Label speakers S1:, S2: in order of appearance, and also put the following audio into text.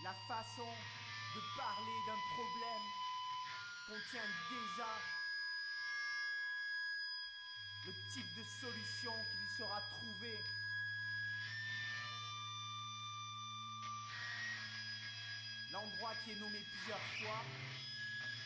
S1: La façon de parler d'un problème contient déjà le type de solution qui lui sera trouvée. L'endroit qui est nommé plusieurs fois